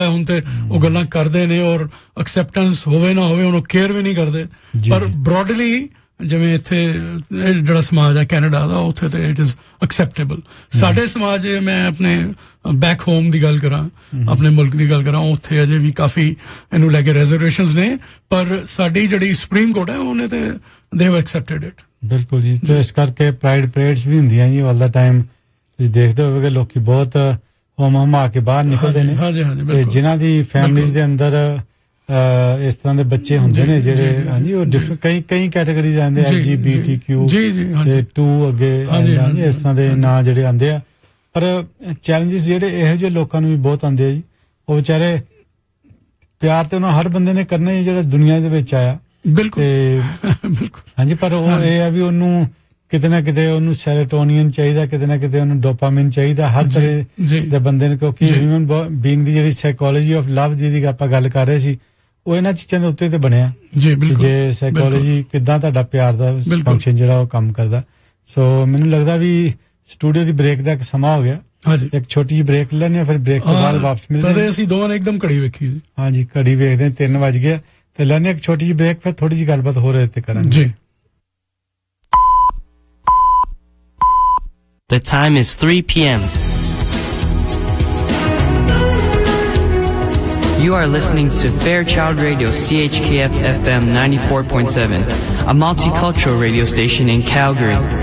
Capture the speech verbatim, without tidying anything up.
ਹੁਣ ਤੇ ਉਹ ਗੱਲਾਂ ਕਰਦੇ ਨੇ ਔਰ ਐਕਸੈਪਟੈਂਸ ਹੋਵੇ ਨਾ ਹੋਵੇ ਉਹਨੂੰ ਕੇਅਰ ਵੀ ਨਹੀਂ ਕਰਦੇ ਪਰ ਬ੍ਰੌਡਲੀ ਜਿਵੇਂ ਇੱਥੇ ਜਿਹੜਾ ਸਮਾਜ ਹੈ ਕੈਨੇਡਾ ਦਾ ਉੱਥੇ ਤੇ ਇਟ ਇਜ਼ ਐਕਸੈਪਟੇਬਲ ਸਾਡੇ ਸਮਾਜ ਮੈਂ ਆਪਣੇ ਬੈਕ ਹੋਮ ਦੀ ਗੱਲ ਕਰਾਂ ਆਪਣੇ ਮੁਲਕ ਦੀ ਗੱਲ ਕਰਾਂ ਉੱਥੇ ਅਜੇ ਵੀ ਕਾਫੀ ਇਹਨੂੰ ਲੈ ਕੇ ਰਿਜ਼ਰਵੇਸ਼ਨਸ ਨੇ ਪਰ ਸਾਡੀ ਜਿਹੜੀ ਸੁਪਰੀਮ ਕੋਰਟ ਹੈ ਉਹਨੇ ਤੇ ਦੇ ਹੈਵ ਐਕਸੈਪਟਡ ਇਟ ਬਿਲਕੁਲ ਜੀ ਤੇ ਇਸ ਕਰਕੇ ਪ੍ਰਾਈਡ ਪਰੇਡਸ ਵੀ ਹੁੰਦੀਆਂ ਜੀ ਆਲ ਦਾ ਟਾਈਮ ਤੁਸੀਂ ਦੇਖਦੇ ਹੋਵੋਗੇ ਲੋਕੀ ਬਹੁਤ ਹੋਮ ਹਮਾ ਕੇ ਬਾਹਰ ਨਿਕਲਦੇ ਨੇ ਤੇ ਜਿਨ੍ਹਾਂ ਦੀ ਫੈਮਿਲੀਜ਼ ਦੇ ਅੰਦਰ ਇਸ ਤਰ੍ਹਾਂ ਦੇ ਬੱਚੇ ਹੁੰਦੇ ਨੇ ਜਿਹੜੇ ਹਾਂਜੀ ਉਹ ਡਿਫਰੈਂਟ ਕਈ ਕਈ ਕੈਟਾਗਰੀਜ਼ ਆਉਂਦੇ ਐਲ ਜੀ ਬੀ ਟੀ ਕਿਊ ਤੇ ਟੂ ਅੱਗੇ ਇਸ ਤਰ੍ਹਾਂ ਦੇ ਨਾਂ ਜਿਹੜੇ ਆਉਂਦੇ ਆ ਪਰ ਚੈਲੰਜਸ ਜਿਹੜੇ ਇਹੋ ਜਿਹੇ ਲੋਕਾਂ ਨੂੰ ਵੀ ਬਹੁਤ ਆਉਂਦੇ ਆ ਜੀ ਉਹ ਵਿਚਾਰੇ ਪਿਆਰ ਤੇ ਉਹਨਾਂ ਹਰ ਬੰਦੇ ਨੇ ਕਰਨਾ ਹੀ ਜਿਹੜਾ ਦੁਨੀਆ ਦੇ ਵਿੱਚ ਆਇਆ ਬਿਲਕੁਲ ਬਿਲਕੁਲ ਹਾਂਜੀ ਪਰ ਉਹ ਇਹ ਆ ਵੀ ਉਹਨੂੰ ਕਿਤੇ ਨਾ ਕਿਤੇ ਉਹਨੂੰ ਸੈਰੋਟੋਨਿਨ ਚਾਹੀਦਾ ਕਿਤੇ ਨਾ ਕਿਤੇ ਉਹਨੂੰ ਡੋਪਾਮਾਈਨ ਚਾਹੀਦਾ ਹਰ ਤਰ੍ਹਾਂ ਦੇ ਬੰਦੇ ਨੂੰ ਕਿਉਂਕਿ ਹਿਊਮਨ ਬੀਇੰਗ ਦੀ ਜਿਹੜੀ ਸਾਈਕੋਲੋਜੀ ਆਫ ਲਵ ਜਿਹਦੀ ਆਪਾਂ ਗੱਲ ਕਰ ਰਹੇ ਸੀ ਉਹ ਇਹਨਾਂ ਚੀਜ਼ਾਂ ਦੇ ਉੱਤੇ ਤੇ ਬਣਿਆ ਜੀ ਬਿਲਕੁਲ ਜੇ ਸਾਈਕੋਲੋਜੀ ਕਿੱਦਾਂ ਤੁਹਾਡਾ ਪਿਆਰ ਦਾ ਫੰਕਸ਼ਨ ਜਿਹੜਾ ਉਹ ਕੰਮ ਕਰਦਾ ਸੋ ਮੈਨੂੰ ਲੱਗਦਾ ਵੀ ਸਟੂਡੀਓ ਦੀ ਬ੍ਰੇਕ ਦਾ ਇੱਕ ਸਮਾਂ ਹੋ ਗਿਆ ਹਾਂਜੀ ਇੱਕ ਛੋਟੀ ਜਿਹੀ ਬ੍ਰੇਕ ਲੈਣੇ ਆ ਫਿਰ ਬ੍ਰੇਕ ਤੋਂ ਬਾਅਦ ਵਾਪਸ ਮਿਲਦੇ ਹਾਂ ਅਸੀਂ ਦੋਵਾਂ ਨੇ ਇੱਕਦਮ ਘੜੀ ਵੇਖੀ ਜੀ ਹਾਂਜੀ ਘੜੀ ਵੇਖਦੇ ਤਿੰਨ ਵੱਜ ਗਏ ਤੇ ਲੈਣੇ ਇੱਕ ਛੋਟੀ ਜਿਹੀ ਬ੍ਰੇਕ ਫਿਰ ਥੋੜੀ ਜਿਹੀ ਗੱਲਬਾਤ ਹੋ ਰਹੀ ਤੇ ਕਰਾਂਗੇ ਜੀ The time is three p.m. You are listening to Fairchild Radio C H K F F M ninety-four point seven, a multicultural radio station in Calgary.